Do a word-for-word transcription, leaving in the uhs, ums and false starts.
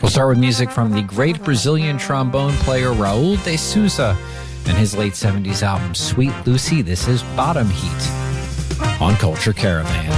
We'll start with music from the great Brazilian trombone player Raul de Souza and his late seventies album Sweet Lucy. This is Bottom Heat on Culture Caravan.